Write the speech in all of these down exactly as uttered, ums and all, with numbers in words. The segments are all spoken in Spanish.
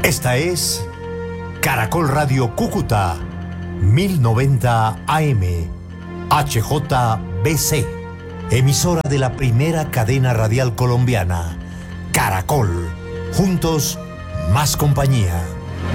Esta es Caracol Radio Cúcuta, mil noventa A M, H J B C, emisora de la primera cadena radial colombiana, Caracol, juntos, más compañía.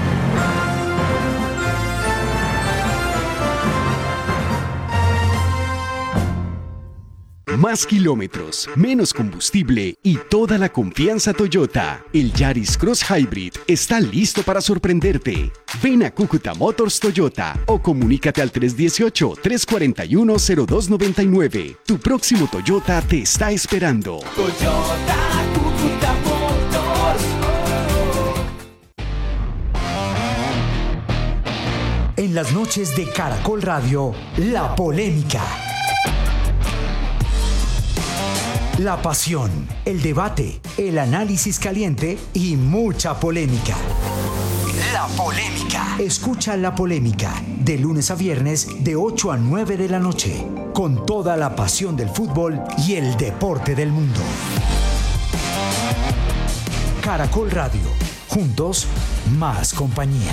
Más kilómetros, menos combustible y toda la confianza Toyota. El Yaris Cross Hybrid está listo para sorprenderte. Ven a Cúcuta Motors Toyota o comunícate al tres uno ocho, tres cuatro uno, cero dos nueve nueve. Tu próximo Toyota te está esperando. Toyota, Cúcuta Motors. En las noches de Caracol Radio, la polémica. La pasión, el debate, el análisis caliente y mucha polémica. La polémica. Escucha La Polémica de lunes a viernes de ocho a nueve de la noche, con toda la pasión del fútbol y el deporte del mundo. Caracol Radio, juntos, más compañía.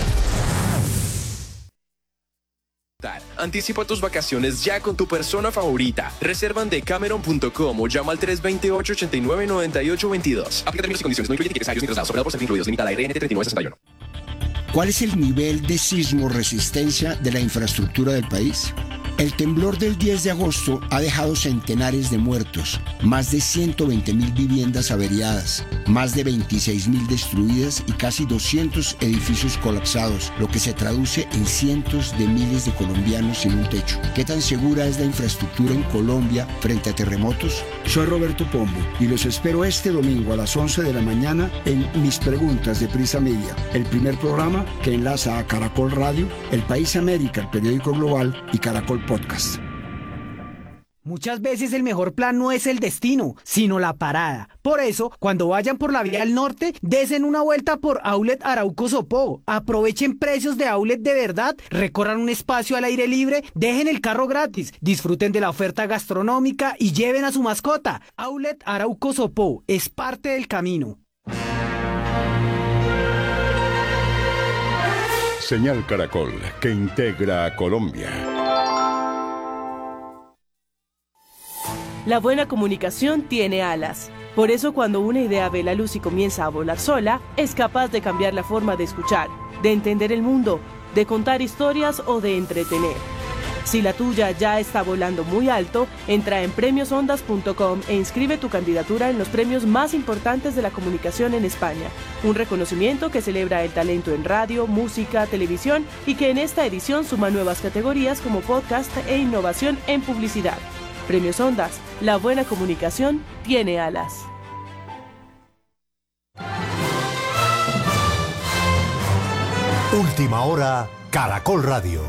Anticipa tus vacaciones ya con tu persona favorita. Reserva en decameron punto com o llama al tres dos ocho, ocho nueve, nueve ocho dos dos. Aplica términos y condiciones. No incluye tickets aéreos ni traslados. Operado por ser incluidos. Limitada R N T treinta y nueve sesenta y uno. ¿Cuál es el nivel de sismo resistencia de la infraestructura del país? El temblor del diez de agosto ha dejado centenares de muertos, más de ciento veinte mil viviendas averiadas, más de veintiséis mil destruidas y casi doscientos edificios colapsados, lo que se traduce en cientos de miles de colombianos sin un techo. ¿Qué tan segura es la infraestructura en Colombia frente a terremotos? Soy Roberto Pombo y los espero este domingo a las once de la mañana en Mis Preguntas de Prisa Media, el primer programa que enlaza a Caracol Radio, El País América, el periódico global y Caracol Podcast. Muchas veces el mejor plan no es el destino, sino la parada. Por eso, cuando vayan por la vía al norte, desen una vuelta por Outlet Arauco Sopó. Aprovechen precios de outlet de verdad, recorran un espacio al aire libre, dejen el carro gratis, disfruten de la oferta gastronómica y lleven a su mascota. Outlet Arauco Sopó es parte del camino. Señal Caracol, que integra a Colombia. La buena comunicación tiene alas. Por eso cuando una idea ve la luz y comienza a volar sola, es capaz de cambiar la forma de escuchar, de entender el mundo, de contar historias o de entretener. Si la tuya ya está volando muy alto, entra en premios ondas punto com e inscribe tu candidatura en los premios más importantes de la comunicación en España. Un reconocimiento que celebra el talento en radio, música, televisión y que en esta edición suma nuevas categorías como podcast e innovación en publicidad. Premios Ondas, la buena comunicación tiene alas. Última hora, Caracol Radio.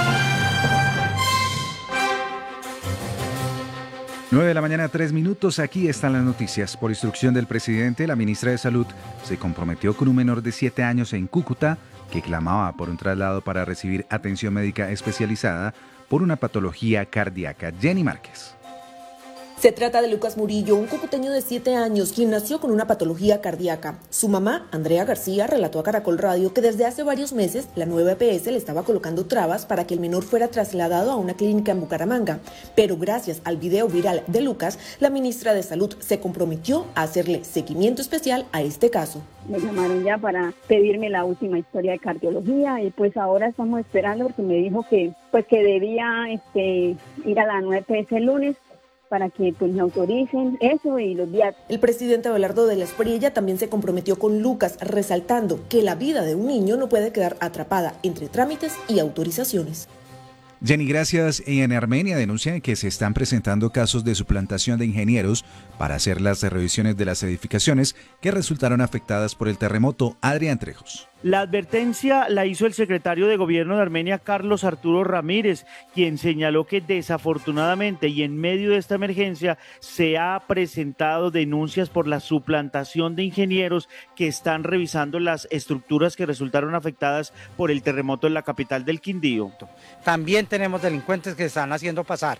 nueve de la mañana, tres minutos. Aquí están las noticias. Por instrucción del presidente, la ministra de Salud se comprometió con un menor de siete años en Cúcuta que clamaba por un traslado para recibir atención médica especializada por una patología cardíaca. Jenny Márquez. Se trata de Lucas Murillo, un cucuteño de siete años, quien nació con una patología cardíaca. Su mamá, Andrea García, relató a Caracol Radio que desde hace varios meses la nueva E P S le estaba colocando trabas para que el menor fuera trasladado a una clínica en Bucaramanga. Pero gracias al video viral de Lucas, la ministra de Salud se comprometió a hacerle seguimiento especial a este caso. Me llamaron ya para pedirme la última historia de cardiología y pues ahora estamos esperando porque me dijo que pues que debía este, ir a la nueva E P S el lunes para que pues me autoricen eso y los días. El presidente Abelardo de la Espriella también se comprometió con Lucas, resaltando que la vida de un niño no puede quedar atrapada entre trámites y autorizaciones. Jenny, gracias. En Armenia denuncian que se están presentando casos de suplantación de ingenieros para hacer las revisiones de las edificaciones que resultaron afectadas por el terremoto. Adrián Trejos. La advertencia la hizo el secretario de Gobierno de Armenia, Carlos Arturo Ramírez, quien señaló que desafortunadamente y en medio de esta emergencia se ha presentado denuncias por la suplantación de ingenieros que están revisando las estructuras que resultaron afectadas por el terremoto en la capital del Quindío. También tenemos delincuentes que están haciendo pasar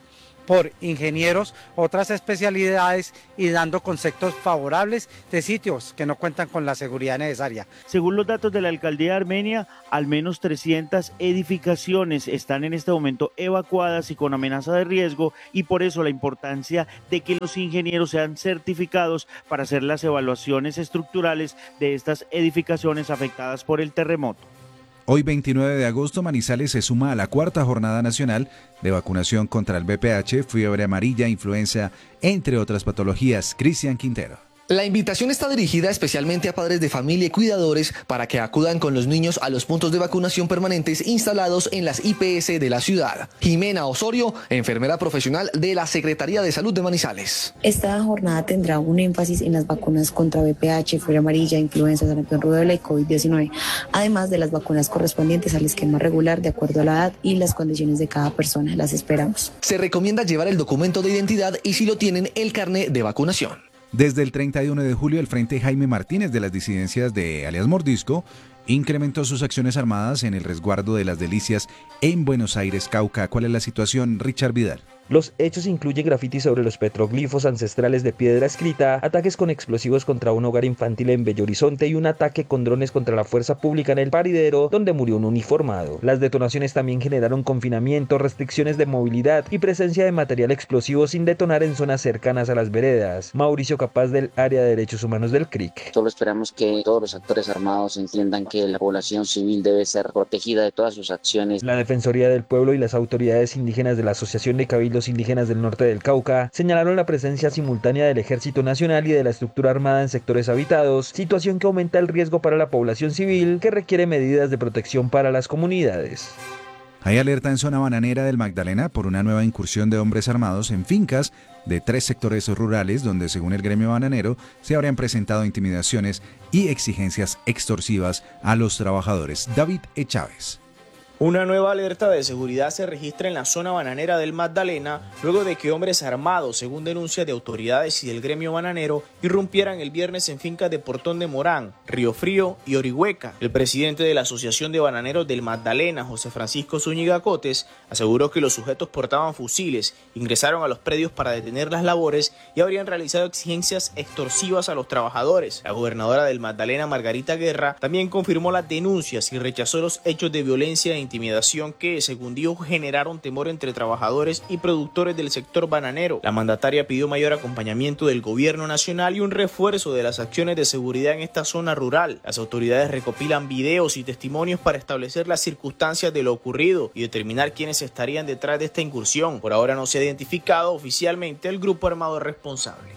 por ingenieros, otras especialidades y dando conceptos favorables de sitios que no cuentan con la seguridad necesaria. Según los datos de la alcaldía de Armenia, al menos trescientas edificaciones están en este momento evacuadas y con amenaza de riesgo, y por eso la importancia de que los ingenieros sean certificados para hacer las evaluaciones estructurales de estas edificaciones afectadas por el terremoto. Hoy veintinueve de agosto, Manizales se suma a la cuarta jornada nacional de vacunación contra el V P H, fiebre amarilla, influenza, entre otras patologías. Cristian Quintero. La invitación está dirigida especialmente a padres de familia y cuidadores para que acudan con los niños a los puntos de vacunación permanentes instalados en las I P S de la ciudad. Jimena Osorio, enfermera profesional de la Secretaría de Salud de Manizales. Esta jornada tendrá un énfasis en las vacunas contra V P H, fiebre amarilla, influenza, sarampión, rubéola y COVID diecinueve, además de las vacunas correspondientes al esquema regular de acuerdo a la edad y las condiciones de cada persona. Las esperamos. Se recomienda llevar el documento de identidad y, si lo tienen, el carné de vacunación. Desde el treinta y uno de julio, el Frente Jaime Martínez de las disidencias de alias Mordisco incrementó sus acciones armadas en el resguardo de las Delicias en Buenos Aires, Cauca. ¿Cuál es la situación, Richard Vidal? Los hechos incluyen grafitis sobre los petroglifos ancestrales de piedra escrita, ataques con explosivos contra un hogar infantil en Bello Horizonte y un ataque con drones contra la fuerza pública en El Paridero, donde murió un uniformado. Las detonaciones también generaron confinamiento, restricciones de movilidad y presencia de material explosivo sin detonar en zonas cercanas a las veredas. Mauricio Capaz, del área de derechos humanos del C R I C. Solo esperamos que todos los actores armados entiendan que la población civil debe ser protegida de todas sus acciones. La Defensoría del Pueblo y las autoridades indígenas de la Asociación de Cabildos Indígenas del Norte del Cauca señalaron la presencia simultánea del Ejército Nacional y de la estructura armada en sectores habitados, situación que aumenta el riesgo para la población civil, que requiere medidas de protección para las comunidades. Hay alerta en zona bananera del Magdalena por una nueva incursión de hombres armados en fincas de tres sectores rurales donde, según el gremio bananero, se habrían presentado intimidaciones y exigencias extorsivas a los trabajadores. David E. Chávez. Una nueva alerta de seguridad se registra en la zona bananera del Magdalena luego de que hombres armados, según denuncias de autoridades y del gremio bananero, irrumpieran el viernes en fincas de Portón de Morán, Río Frío y Orihueca. El presidente de la Asociación de Bananeros del Magdalena, José Francisco Zúñiga Cotes, aseguró que los sujetos portaban fusiles, ingresaron a los predios para detener las labores y habrían realizado exigencias extorsivas a los trabajadores. La gobernadora del Magdalena, Margarita Guerra, también confirmó las denuncias y rechazó los hechos de violencia e intimidación que, según dijo, generaron temor entre trabajadores y productores del sector bananero. La mandataria pidió mayor acompañamiento del gobierno nacional y un refuerzo de las acciones de seguridad en esta zona rural. Las autoridades recopilan videos y testimonios para establecer las circunstancias de lo ocurrido y determinar quiénes estarían detrás de esta incursión. Por ahora no se ha identificado oficialmente el grupo armado responsable.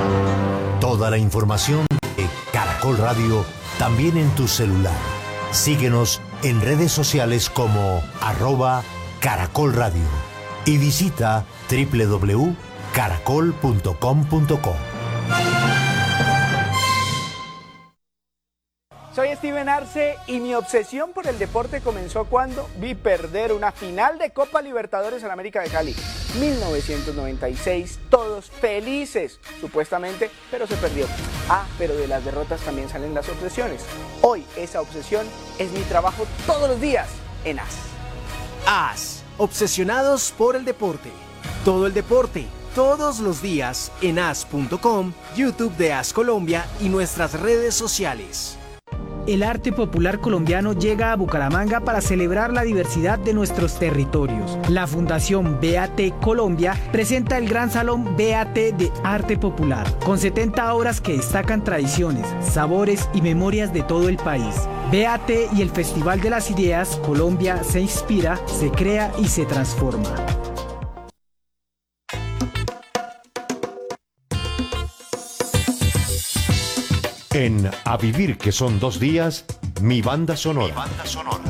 Toda la información de Caracol Radio también en tu celular. Síguenos en redes sociales como arroba Caracol Radio y visita doble u doble u doble u punto caracol punto com punto co. Soy Steven Arce y mi obsesión por el deporte comenzó cuando vi perder una final de Copa Libertadores en América de Cali. mil novecientos noventa y seis, todos felices, supuestamente, pero se perdió. Ah, pero de las derrotas también salen las obsesiones. Hoy esa obsesión es mi trabajo todos los días en A S. A S, obsesionados por el deporte. Todo el deporte, todos los días en A S punto com, YouTube de A S Colombia y nuestras redes sociales. El arte popular colombiano llega a Bucaramanga para celebrar la diversidad de nuestros territorios. La Fundación B A T Colombia presenta el Gran Salón B A T de Arte Popular, con setenta obras que destacan tradiciones, sabores y memorias de todo el país. B A T y el Festival de las Ideas, Colombia se inspira, se crea y se transforma. En A Vivir, que son dos días, mi banda sonora. Mi banda sonora.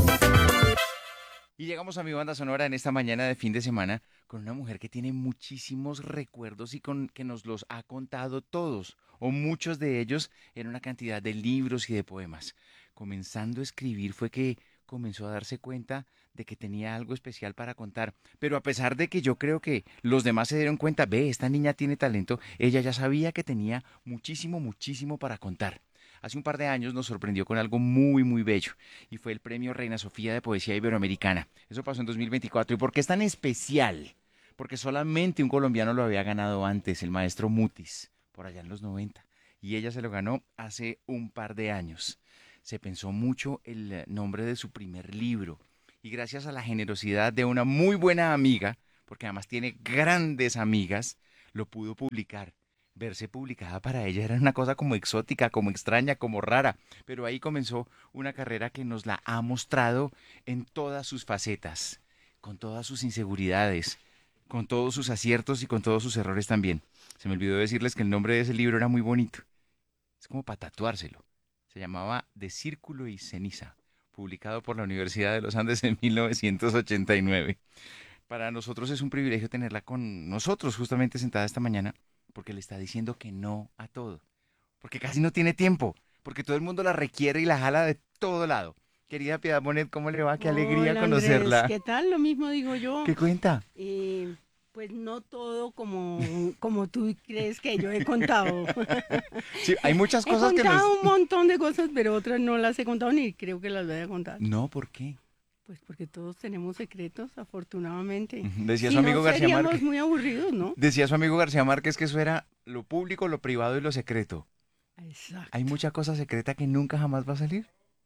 Y llegamos a mi banda sonora en esta mañana de fin de semana con una mujer que tiene muchísimos recuerdos y con que nos los ha contado todos, o muchos de ellos, en una cantidad de libros y de poemas. Comenzando a escribir fue que comenzó a darse cuenta de que tenía algo especial para contar, pero a pesar de que yo creo que los demás se dieron cuenta, ve, esta niña tiene talento, ella ya sabía que tenía muchísimo, muchísimo para contar. Hace un par de años nos sorprendió con algo muy, muy bello, y fue el Premio Reina Sofía de Poesía Iberoamericana. Eso pasó en dos mil veinticuatro. ¿Y por qué es tan especial? porque solamente un colombiano lo había ganado antes, el maestro Mutis, por allá en los noventa, y ella se lo ganó hace un par de años. Se pensó mucho el nombre de su primer libro, y gracias a la generosidad de una muy buena amiga, porque además tiene grandes amigas, lo pudo publicar. Verse publicada para ella era una cosa como exótica, como extraña, como rara, pero ahí comenzó una carrera que nos la ha mostrado en todas sus facetas, con todas sus inseguridades, con todos sus aciertos y con todos sus errores también. Se me olvidó decirles que el nombre de ese libro era muy bonito, es como para tatuárselo. Se llamaba De Círculo y Ceniza, publicado por la Universidad de los Andes en mil novecientos ochenta y nueve. Para nosotros es un privilegio tenerla con nosotros justamente sentada esta mañana, porque le está diciendo que no a todo, porque casi no tiene tiempo, porque todo el mundo la requiere y la jala de todo lado. Querida Piedad Bonet, ¿cómo le va? Qué alegría Hola, conocerla. Andrés, ¿qué tal? Lo mismo digo yo. ¿Qué cuenta? Eh, pues no todo como, como tú crees que yo he contado. Sí, hay muchas cosas he que contado nos... un montón de cosas, pero otras no las he contado ni creo que las voy a contar. No, ¿por qué? Pues porque todos tenemos secretos, afortunadamente. Decía si su amigo no, García seríamos Márquez. muy aburridos, ¿no? Decía su amigo García Márquez que eso era lo público, lo privado y lo secreto. Exacto. Hay mucha cosa secreta que nunca jamás va a salir.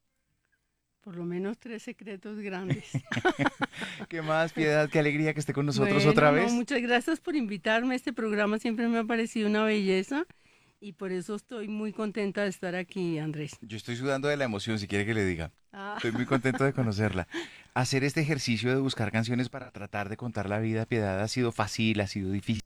Por lo menos tres secretos grandes. ¿Qué más, Piedad? Qué alegría que esté con nosotros Bueno, otra no, vez. muchas gracias por invitarme. Este programa siempre me ha parecido una belleza y por eso estoy muy contenta de estar aquí, Andrés. Yo estoy sudando de la emoción, si quiere que le diga. Ah. Estoy muy contento de conocerla. Hacer este ejercicio de buscar canciones para tratar de contar la vida, Piedad, ¿ha sido fácil, ha sido difícil?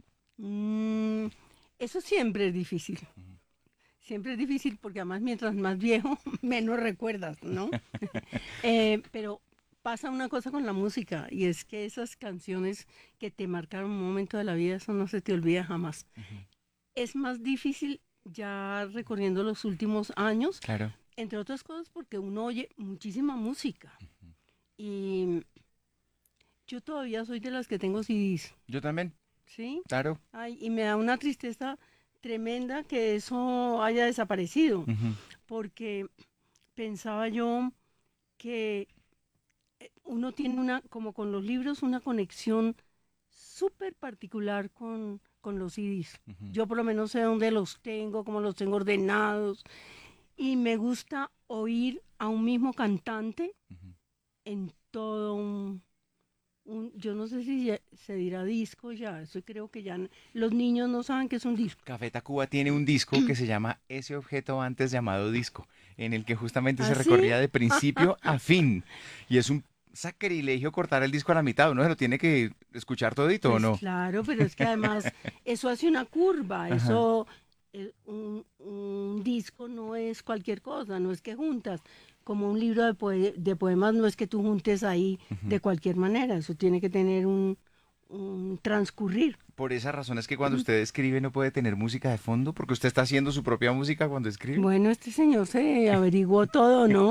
Mm, eso siempre es difícil. Siempre es difícil porque además mientras más viejo, menos recuerdas, ¿no? eh, pero pasa una cosa con la música y es que esas canciones que te marcaron un momento de la vida, eso no se te olvida jamás. Uh-huh. Es más difícil ya recorriendo los últimos años, claro. Entre otras cosas porque uno oye muchísima música. Uh-huh. Y yo todavía soy de las que tengo C Ds. Yo también. ¿Sí? Claro. Ay, y me da una tristeza tremenda que eso haya desaparecido, uh-huh. Porque pensaba yo que uno tiene una, como con los libros, una conexión súper particular con, con los C Ds. Uh-huh. Yo por lo menos sé dónde los tengo, cómo los tengo ordenados, y me gusta oír a un mismo cantante uh-huh. en todo un... Un, yo no sé si ya, se dirá disco ya, eso creo que ya los niños no saben qué es un disco. Café Tacuba tiene un disco que se llama Ese Objeto Antes Llamado Disco, en el que justamente ¿Ah, se sí? recorría de principio a fin. Y es un sacrilegio cortar el disco a la mitad, uno se lo tiene que escuchar todito, pues ¿o no? Claro, pero es que además eso hace una curva, Ajá. eso, eh, un, un disco no es cualquier cosa, no es que juntas. Como un libro de, poe de poemas no es que tú juntes ahí uh-huh. de cualquier manera, eso tiene que tener un, un transcurrir. Por esa razón es que cuando usted escribe no puede tener música de fondo, porque usted está haciendo su propia música cuando escribe. Bueno, este señor se averiguó todo, ¿no?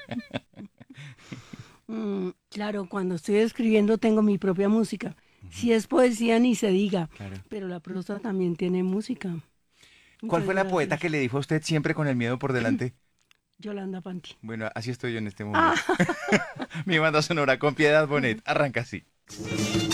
mm, claro, cuando estoy escribiendo tengo mi propia música. Uh-huh. Si es poesía ni se diga, claro. Pero la prosa también tiene música. ¿Cuál Muchas fue gracias. La poeta que le dijo a usted siempre con el miedo por delante? Yolanda Panti. Bueno, así estoy yo en este momento. Ah. Mi banda sonora con Piedad Bonet arranca así.